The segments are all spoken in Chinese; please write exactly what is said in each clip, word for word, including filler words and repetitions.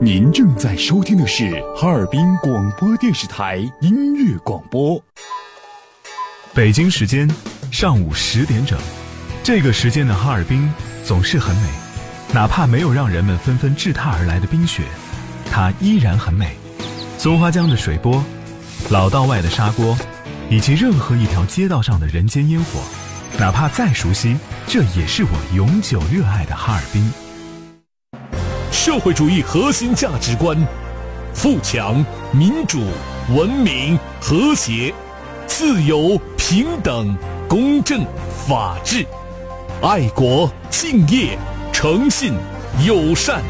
您正在收听的是哈尔滨广播电视台音乐广播。 北京时间上午十点整，这个时间的哈尔滨总是很美，哪怕没有让人们纷纷掷踏而来的冰雪，它依然很美。松花江的水波，老道外的砂锅，以及任何一条街道上的人间烟火，哪怕再熟悉，这也是我永久热爱的哈尔滨。 社会主义核心价值观：富强、民主、文明、和谐、自由、平等、公正、法治、爱国、敬业、诚信、友善。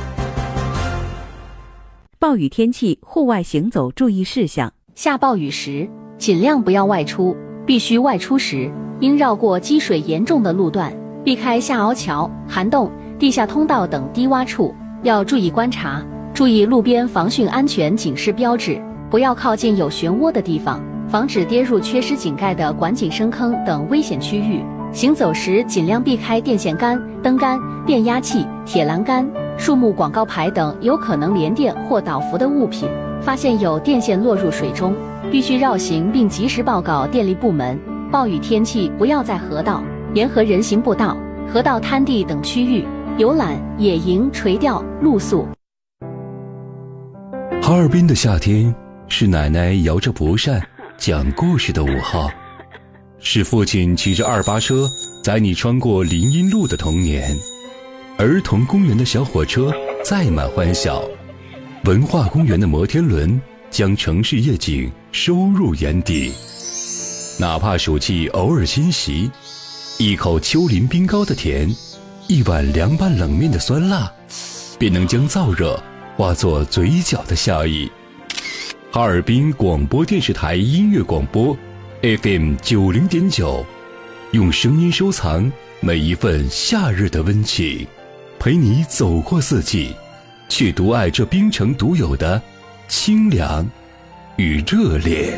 暴雨天气，户外行走注意事项： 下暴雨时，尽量不要外出；必须外出时，应绕过积水严重的路段，避开下凹桥、涵洞、地下通道等低洼处。要注意观察，注意路边防汛安全警示标志，不要靠近有漩涡的地方，防止跌入缺失井盖的管井深坑等危险区域。行走时尽量避开电线杆、灯杆、变压器、铁栏杆、树木广告牌等有可能连电或倒伏的物品。发现有电线落入水中，必须绕行并及时报告电力部门。暴雨天气不要在河道、沿河人行步道、河道滩地等区域游览、野营、垂钓、露宿。 哈尔滨的夏天是奶奶摇着蒲扇讲故事的午后，是父亲骑着二八车载你穿过林荫路的童年，儿童公园的小火车载满欢笑，文化公园的摩天轮将城市夜景收入眼底。哪怕暑气偶尔侵袭，一口丘陵冰糕的甜，一碗凉拌冷面的酸辣，便能将燥热化作嘴角的笑意。哈尔滨广播电视台音乐广播 F M 九零点九，用声音收藏每一份夏日的温情，陪你走过四季，去独爱这冰城独有的清凉与热烈。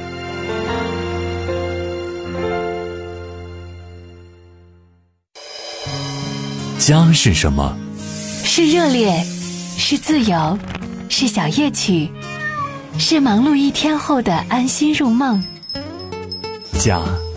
家是什么？ 是热烈，是自由，是小夜曲，是忙碌一天后的安心入梦。 家